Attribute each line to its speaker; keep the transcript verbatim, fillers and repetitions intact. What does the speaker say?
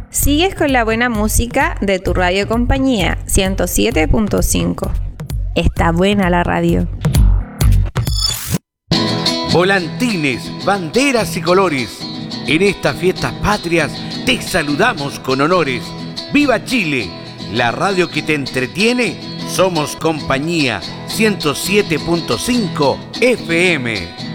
Speaker 1: Sigues con la buena música de tu radio compañía ciento siete punto cinco. Está buena la radio.
Speaker 2: Volantines, banderas y colores. En estas fiestas patrias te saludamos con honores. ¡Viva Chile! La radio que te entretiene. Somos compañía ciento siete punto cinco F M.